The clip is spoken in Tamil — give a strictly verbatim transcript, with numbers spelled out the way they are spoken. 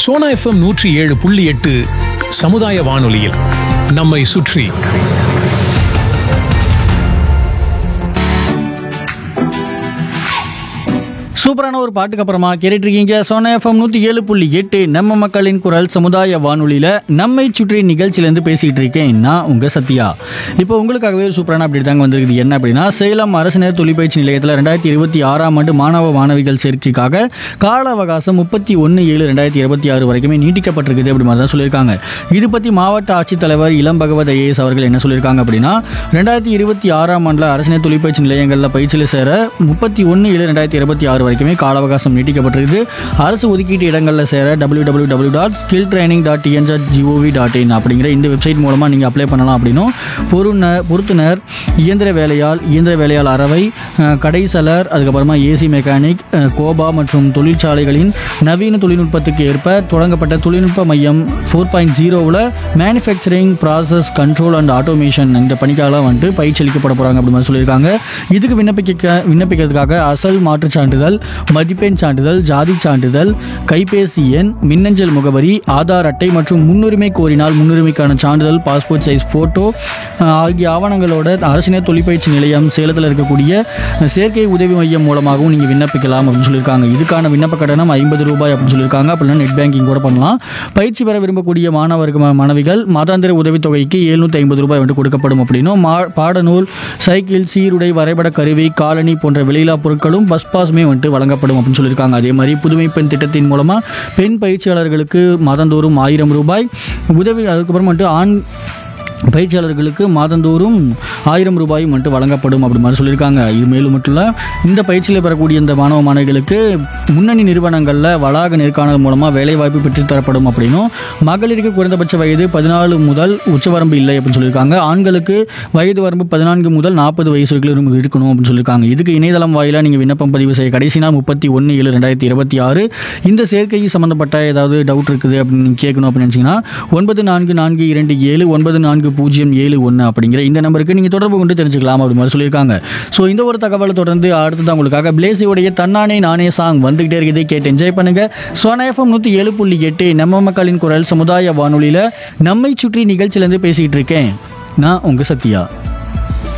சோனா எஃப்எம் நூற்றி ஏழு புள்ளி எட்டு சமுதாய வானொலியில் நம்மை சுற்றி. சூப்பரான ஒரு பாட்டுக்கு அப்புறமா கேட்டுட்டு இருக்கீங்க சோனா எஃப்எம் நூற்றி ஏழு புள்ளி எட்டு நம்ம மக்களின் குரல் சமுதாய வானொலியில் நம்மை சுற்றி நிகழ்ச்சியிலேருந்து பேசிகிட்டு இருக்கேன் நான் உங்கள் சத்யா. இப்போ உங்களுக்காகவே ஒரு சூப்பரான அப்படி தாங்க வந்திருக்குது. என்ன அப்படின்னா, சேலம் அரசினர் தொழிற்பயிற்சி நிலையத்தில் ரெண்டாயிரத்தி இருபத்தி ஆறாம் ஆண்டு மாணவ மாணவிகள் சேர்க்கைக்காக கால அவகாசம் முப்பத்தி ஒன்று ஏழு ரெண்டாயிரத்தி இருபத்தி ஆறு வரைக்குமே நீட்டிக்கப்பட்டிருக்குது அப்படி மாதிரி தான் சொல்லியிருக்காங்க. இது பற்றி மாவட்ட ஆட்சித்தலைவர் இளம் பகவத் ஐஏஎஸ் அவர்கள் என்ன சொல்லியிருக்காங்க அப்படின்னா, ரெண்டாயிரத்தி இருபத்தி ஆறாம் ஆண்டில் அரசினர் தொழிற்பயிற்சி நிலையங்களில் பயிற்சியில் சேர முப்பத்தி ஒன்று ஏழு ரெண்டாயிரத்தி இருபத்தி ஆறு வரைக்குமே கால அவகாசம் நீட்டிக்கப்பட்டிருக்கு. அரசு ஒதுக்கீட்டு இடங்களில் சேர W W W dot skill training dot TN dot gov dot in அப்படிங்கிற இந்த வெப்சைட் மூலமாக நீங்கள் அப்ளை பண்ணலாம். அப்படின்னும் பொருணர் பொருத்துனர், இயந்திர வேலையால், இயந்திர வேலையால் அறவை, கடைசலர், அதுக்கப்புறமா ஏசி மெக்கானிக், கோபா மற்றும் தொழிற்சாலைகளின் நவீன தொழில்நுட்பத்துக்கு ஏற்ப தொடங்கப்பட்ட தொழில்நுட்ப மையம் ஃபோர் பாயிண்ட் ஜீரோவில் manufacturing process control and automation இந்த பணிக்காக வந்துட்டு பயிற்சி அளிக்கப்பட போகிறாங்க அப்படி மாதிரி சொல்லியிருக்காங்க. இதுக்கு விண்ணப்பிக்க விண்ணப்பிக்கிறதுக்காக அசல் மாற்றுச் சான்றிதழ், மதிப்பெண் சான்றிதழ், ஜாதி சான்றிதழ், கைபேசி எண், மின்னஞ்சல் முகவரி, ஆதார் அட்டை மற்றும் முன்னுரிமை கோரினால் முன்னுரிமைக்கான சான்றிதழ், பாஸ்போர்ட் சைஸ் ஃபோட்டோ ஆகிய ஆவணங்களோட அரசினர் தொழிற்பயிற்சி நிலையம் சேலத்தில் இருக்கக்கூடிய சேர்க்கை உதவி மையம் மூலமாகவும் நீங்கள் விண்ணப்பிக்கலாம் அப்படின்னு சொல்லியிருக்காங்க. இதுக்கான விண்ணப்ப கட்டணம் ஐம்பது ரூபாய் அப்படின்னு சொல்லியிருக்காங்க. அப்படின்னா நெட் பேங்கிங் கூட பண்ணலாம். பயிற்சி பெற விரும்பக்கூடிய மாணவர்கள் மாணவிகள் மாதாந்திர உதவித்தொகைக்கு எழுநூற்றி ஐம்பது ரூபாய் வந்து கொடுக்கப்படும் அப்படின்னும், மா பாடநூல், சைக்கிள், சீருடை, வரைபட கருவி, காலனி போன்ற வெளியிலா பொருட்களும் பஸ் பாஸுமே வந்துட்டு வழங்கப்படும் அப்படின்னு சொல்லியிருக்காங்க. அதே மாதிரி புதுமை பெண் திட்டத்தின் மூலமாக பெண் பயிற்சியாளர்களுக்கு மாதந்தோறும் ஆயிரம் ரூபாய் உதவி, அதுக்கப்புறம் வந்துட்டு ஆண் பயிற்சியாளர்களுக்கு மாதந்தோறும் ஆயிரம் ரூபாயும் வந்துட்டு வழங்கப்படும் அப்படி மாதிரி சொல்லியிருக்காங்க. இது மேலும் மட்டும் இல்லை, இந்த பயிற்சியில் பெறக்கூடிய இந்த மாணவ மாணவிகளுக்கு முன்னணி நிறுவனங்களில் வளாக நேர்காணல் மூலமாக வேலைவாய்ப்பு பெற்றுத்தரப்படும் அப்படின்னும், மகளிருக்கு குறைந்தபட்ச வயது பதினாலு முதல் உச்சவரம்பு இல்லை அப்படின்னு சொல்லியிருக்காங்க. ஆண்களுக்கு வயது வரம்பு பதினான்கு முதல் நாற்பது வயசு வரைக்கும் இருக்கணும் அப்படின்னு சொல்லியிருக்காங்க. இதுக்கு இணையதளம் வாயிலாக நீங்கள் விண்ணப்பம் பதிவு செய்ய கடைசி நாள் முப்பத்தி ஒன்று ஏழு ரெண்டாயிரத்தி இருபத்தி ஆறு. இந்த சேர்க்கை சம்மந்தப்பட்ட ஏதாவது டவுட் இருக்குது அப்படின்னு நீங்கள் கேட்கணும் அப்படின்னு நினச்சிங்கன்னா ஒன்பது நான்கு நான்கு இரண்டு ஏழு ஒன்பது நான்கு பூஜ்ஜியம் ஏழு ஒன்று அப்படிங்கிற இந்த நம்பருக்கு நீங்கள் தொடர்பு கொண்டு தெரிஞ்சுக்கலாம் அப்படி மாதிரி சொல்லியிருக்காங்க. ஸோ இந்த ஒரு தகவலை தொடர்ந்து அடுத்ததான் உங்களுக்காக பிளேசியோடைய தன்னானே நானே சாங் வந்துகிட்டே இருக்குது. கேட்டு என்ஜாய் பண்ணுங்க. சோனா எஃப்எம் நூற்றி ஏழு புள்ளி எட்டு நம்ம மக்களின் குரல் சமுதாய வானொலியில் நம்மை சுற்றி நிகழ்ச்சியிலேருந்து பேசிகிட்டு இருக்கேன் நான் உங்கள் சத்யா.